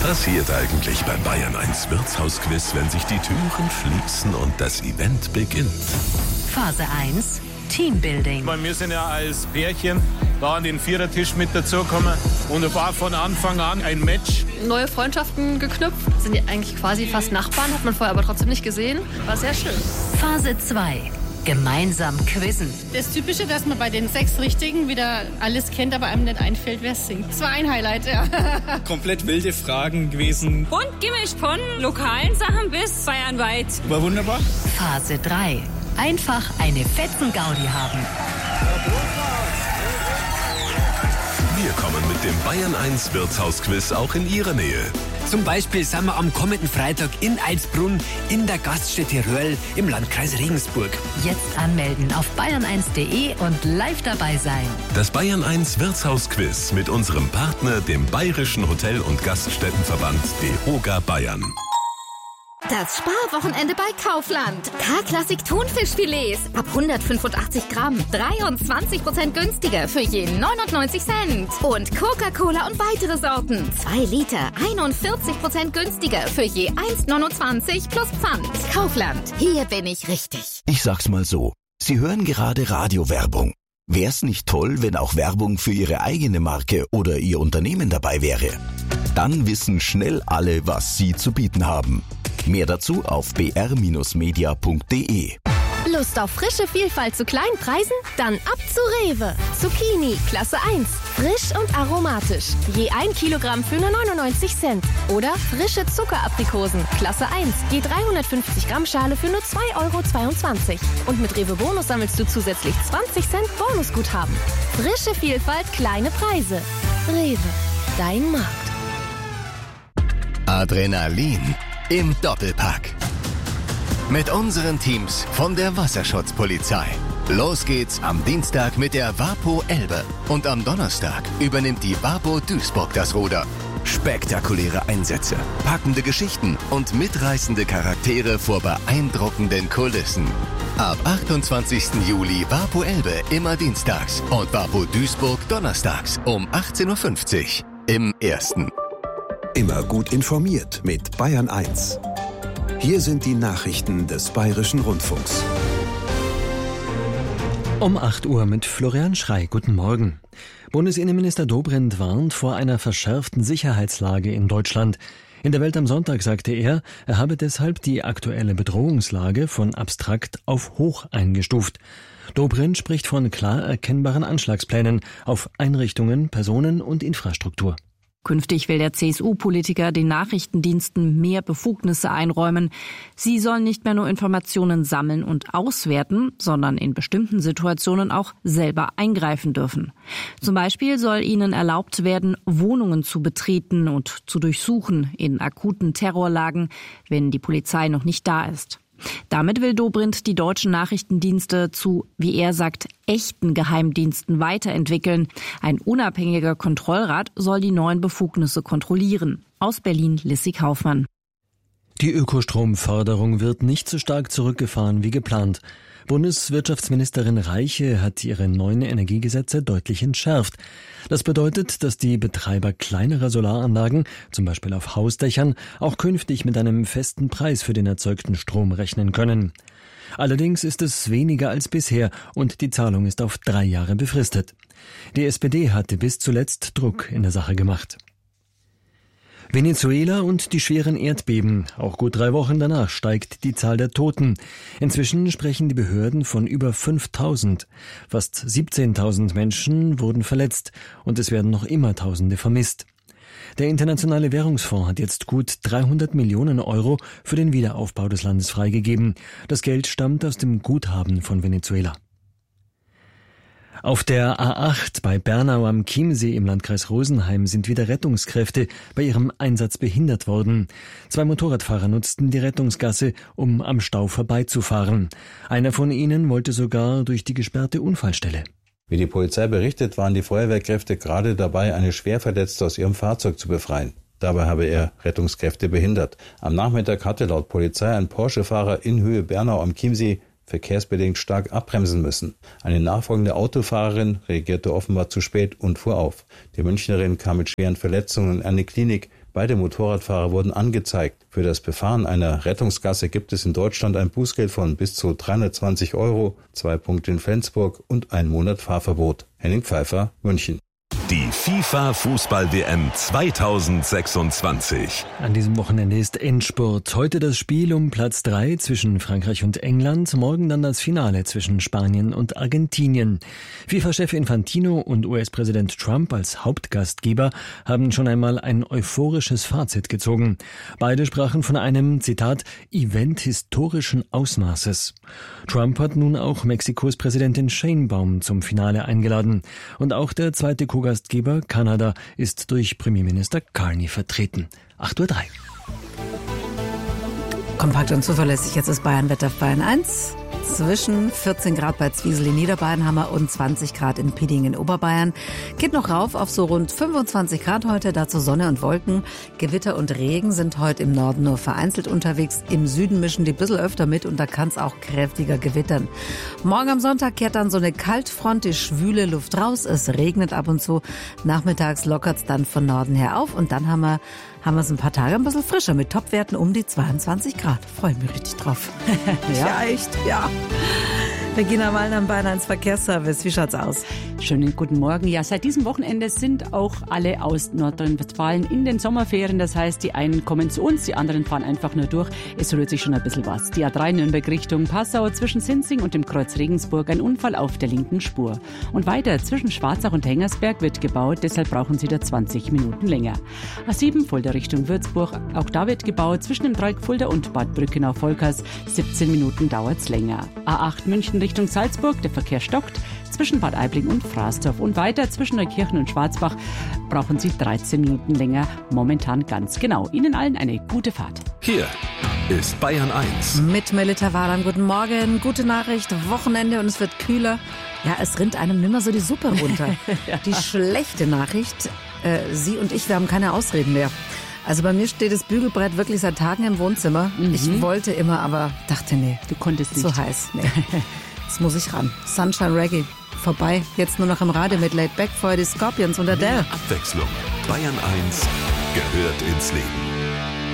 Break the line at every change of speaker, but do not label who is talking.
passiert eigentlich beim Bayern 1 Wirtshausquiz, wenn sich die Türen schließen und das Event beginnt?
Phase 1, Teambuilding.
Wir sind ja als Pärchen da an den Vierertisch mit dazugekommen und es war von Anfang an ein Match.
Neue Freundschaften geknüpft, sind ja eigentlich quasi fast Nachbarn, hat man vorher aber trotzdem nicht gesehen. War sehr schön.
Phase 2, gemeinsam quizzen.
Das Typische, dass man bei den 6 Richtigen wieder alles kennt, aber einem nicht einfällt, wer es singt. Das war ein Highlight, ja.
Komplett wilde Fragen gewesen.
Bunt gemischt von lokalen Sachen bis bayernweit.
War wunderbar.
Phase 3, einfach eine Fetzen-Gaudi haben.
Wir kommen mit dem Bayern 1 Wirtshausquiz auch in Ihre Nähe.
Zum Beispiel sind wir am kommenden Freitag in Eilsbrunn in der Gaststätte Röhrl im Landkreis Regensburg.
Jetzt anmelden auf bayern1.de und live dabei sein.
Das Bayern 1 Wirtshausquiz mit unserem Partner, dem Bayerischen Hotel- und Gaststättenverband DEHOGA Bayern.
Das Sparwochenende bei Kaufland. K-Klassik Thunfischfilets ab 185 Gramm. 23% günstiger für je 99 Cent. Und Coca-Cola und weitere Sorten. 2 Liter, 41% günstiger für je 1,29 plus Pfand. Kaufland, hier bin ich richtig.
Ich sag's mal so. Sie hören gerade Radiowerbung. Wär's nicht toll, wenn auch Werbung für Ihre eigene Marke oder Ihr Unternehmen dabei wäre? Dann wissen schnell alle, was Sie zu bieten haben. Mehr dazu auf br-media.de.
Lust auf frische Vielfalt zu kleinen Preisen? Dann ab zu Rewe. Zucchini, Klasse 1. Frisch und aromatisch. Je 1 Kilogramm für nur 99 Cent. Oder frische Zuckeraprikosen, Klasse 1. Je 350 Gramm Schale für nur 2,22 €. Und mit Rewe Bonus sammelst du zusätzlich 20 Cent Bonusguthaben. Frische Vielfalt, kleine Preise. Rewe, dein Markt.
Adrenalin im Doppelpack. Mit unseren Teams von der Wasserschutzpolizei. Los geht's am Dienstag mit der WaPo Elbe. Und am Donnerstag übernimmt die WaPo Duisburg das Ruder. Spektakuläre Einsätze, packende Geschichten und mitreißende Charaktere vor beeindruckenden Kulissen. Ab 28. Juli WaPo Elbe immer dienstags und WaPo Duisburg donnerstags um 18:50 Uhr im Ersten.
Immer gut informiert mit Bayern 1. Hier sind die Nachrichten des Bayerischen Rundfunks.
Um 8 Uhr mit Florian Schrey. Guten Morgen. Bundesinnenminister Dobrindt warnt vor einer verschärften Sicherheitslage in Deutschland. In der Welt am Sonntag sagte er habe deshalb die aktuelle Bedrohungslage von abstrakt auf hoch eingestuft. Dobrindt spricht von klar erkennbaren Anschlagsplänen auf Einrichtungen, Personen und Infrastruktur.
Künftig will der CSU-Politiker den Nachrichtendiensten mehr Befugnisse einräumen. Sie sollen nicht mehr nur Informationen sammeln und auswerten, sondern in bestimmten Situationen auch selber eingreifen dürfen. Zum Beispiel soll ihnen erlaubt werden, Wohnungen zu betreten und zu durchsuchen in akuten Terrorlagen, wenn die Polizei noch nicht da ist. Damit will Dobrindt die deutschen Nachrichtendienste zu, wie er sagt, echten Geheimdiensten weiterentwickeln. Ein unabhängiger Kontrollrat soll die neuen Befugnisse kontrollieren. Aus Berlin Lissy Kaufmann.
Die Ökostromförderung wird nicht so stark zurückgefahren wie geplant. Bundeswirtschaftsministerin Reiche hat ihre neuen Energiegesetze deutlich entschärft. Das bedeutet, dass die Betreiber kleinerer Solaranlagen, zum Beispiel auf Hausdächern, auch künftig mit einem festen Preis für den erzeugten Strom rechnen können. Allerdings ist es weniger als bisher und die Zahlung ist auf 3 Jahre befristet. Die SPD hatte bis zuletzt Druck in der Sache gemacht. Venezuela und die schweren Erdbeben. Auch gut 3 Wochen danach steigt die Zahl der Toten. Inzwischen sprechen die Behörden von über 5.000. Fast 17.000 Menschen wurden verletzt und es werden noch immer Tausende vermisst. Der Internationale Währungsfonds hat jetzt gut 300 Millionen € für den Wiederaufbau des Landes freigegeben. Das Geld stammt aus dem Guthaben von Venezuela. Auf der A8 bei Bernau am Chiemsee im Landkreis Rosenheim sind wieder Rettungskräfte bei ihrem Einsatz behindert worden. 2 Motorradfahrer nutzten die Rettungsgasse, um am Stau vorbeizufahren. Einer von ihnen wollte sogar durch die gesperrte Unfallstelle.
Wie die Polizei berichtet, waren die Feuerwehrkräfte gerade dabei, eine Schwerverletzte aus ihrem Fahrzeug zu befreien. Dabei habe er Rettungskräfte behindert. Am Nachmittag hatte laut Polizei ein Porsche-Fahrer in Höhe Bernau am Chiemsee verkehrsbedingt stark abbremsen müssen. Eine nachfolgende Autofahrerin reagierte offenbar zu spät und fuhr auf. Die Münchnerin kam mit schweren Verletzungen in eine Klinik. Beide Motorradfahrer wurden angezeigt. Für das Befahren einer Rettungsgasse gibt es in Deutschland ein Bußgeld von bis zu 320 €, 2 Punkte in Flensburg und 1 Monat Fahrverbot. Henning Pfeiffer, München.
Die FIFA-Fußball-WM 2026.
An diesem Wochenende ist Endspurt. Heute das Spiel um Platz 3 zwischen Frankreich und England, morgen dann das Finale zwischen Spanien und Argentinien. FIFA-Chef Infantino und US-Präsident Trump als Hauptgastgeber haben schon einmal ein euphorisches Fazit gezogen. Beide sprachen von einem, Zitat, Event historischen Ausmaßes. Trump hat nun auch Mexikos Präsidentin Sheinbaum zum Finale eingeladen. Und auch der zweite Co-Gastgeber Kanada ist durch Premierminister Carney vertreten. 8:03 Uhr.
Kompakt und zuverlässig, jetzt ist Bayern-Wetter auf Bayern 1. Zwischen 14 Grad bei Zwiesel in Niederbayernhammer und 20 Grad in Pieding in Oberbayern. Geht noch rauf auf so rund 25 Grad heute, dazu Sonne und Wolken. Gewitter und Regen sind heute im Norden nur vereinzelt unterwegs. Im Süden mischen die ein bisschen öfter mit und da kann es auch kräftiger gewittern. Morgen am Sonntag kehrt dann so eine Kaltfront, die schwüle Luft raus. Es regnet ab und zu. Nachmittags lockert es dann von Norden her auf und dann haben wir es ein paar Tage ein bisschen frischer mit Topwerten um die 22 Grad. Freue mich richtig drauf. Ja, echt? Ja. Regina Wallner am Bayern 1 Verkehrsservice. Wie schaut's aus?
Schönen guten Morgen. Ja, seit diesem Wochenende sind auch alle aus Nordrhein-Westfalen in den Sommerferien. Das heißt, die einen kommen zu uns, die anderen fahren einfach nur durch. Es rührt sich schon ein bisschen was. Die A3 Nürnberg Richtung Passau zwischen Sinzing und dem Kreuz Regensburg ein Unfall auf der linken Spur. Und weiter zwischen Schwarzach und Hengersberg wird gebaut, deshalb brauchen Sie da 20 Minuten länger. A7 Fulda Richtung Würzburg, auch da wird gebaut, zwischen dem Dreieck Fulda und Bad Brückenau-Volkers. 17 Minuten dauert's länger. A8 München Richtung Salzburg, der Verkehr stockt. Zwischen Bad Aibling und Frasdorf und weiter zwischen Neukirchen und Schwarzbach brauchen Sie 13 Minuten länger, momentan ganz genau. Ihnen allen eine gute Fahrt.
Hier ist Bayern 1.
Mit Melita Waran, guten Morgen, gute Nachricht, Wochenende und es wird kühler. Ja, es rinnt einem nimmer so die Suppe runter. Ja. Die schlechte Nachricht, Sie und ich, wir haben keine Ausreden mehr. Also bei mir steht das Bügelbrett wirklich seit Tagen im Wohnzimmer. Ich wollte immer, aber dachte, nee.
Du konntest nicht.
So heiß, nee. Jetzt muss ich ran. Sunshine Reggae. Vorbei. Jetzt nur noch im Radio mit Laid Back, vorher die Scorpions und Adele.
Abwechslung. Bayern 1 gehört ins Leben.